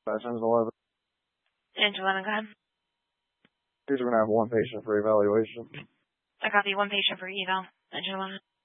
5 times 11. Engine 11, go ahead. Here's going to have one patient for evaluation. I copy, one patient for eval. Engine 11.